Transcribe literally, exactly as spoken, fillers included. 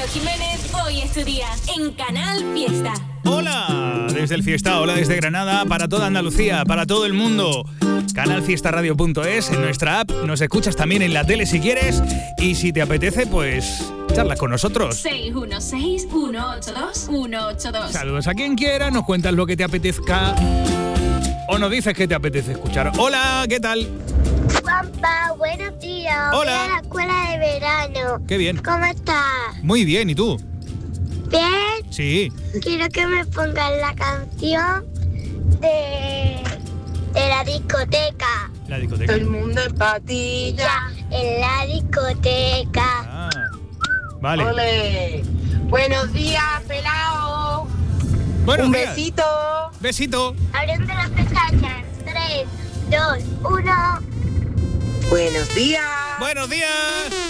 Jiménez, hoy es tu día en Canal Fiesta. Hola, desde el Fiesta, hola desde Granada, para toda Andalucía, para todo el mundo. canal fiesta radio punto es, en nuestra app, nos escuchas también en la tele si quieres y si te apetece, pues charla con nosotros. seis uno seis, uno ocho dos, uno ocho dos. Saludos a quien quiera, nos cuentas lo que te apetezca o nos dices que te apetece escuchar. Hola, ¿qué tal? Juanpa, buenos días. Hola. Voy a la escuela de verano. Qué bien. ¿Cómo estás? Muy bien, ¿y tú? ¿Bien? Sí. Quiero que me pongan la canción de, de la discoteca. La discoteca. El mundo en patilla. Ya, en la discoteca. Ah, vale. Ole. Buenos días, pelao. Buenos Un días. besito. Besito. Abriendo las pestañas. tres, dos, uno. Buenos días. Buenos días.